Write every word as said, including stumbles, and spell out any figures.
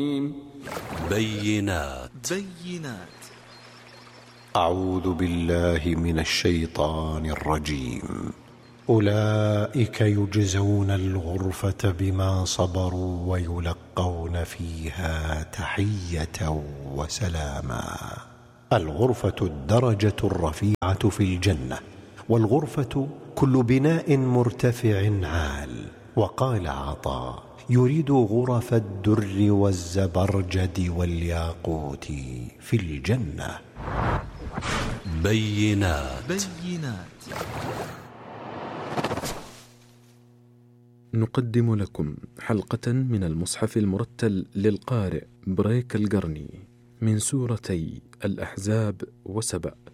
بينات بينات أعوذ بالله من الشيطان الرجيم. أولئك يجزون الغرفة بما صبروا ويلقون فيها تحية وسلاما. الغرفة الدرجة الرفيعة في الجنة، والغرفة كل بناء مرتفع عال. وقال عطاء: يريد غرف الدر والزبرجد والياقوت في الجنة. بينات بينات نقدم لكم حلقة من المصحف المرتل للقارئ بريك القرني من سورتي الأحزاب وسبأ،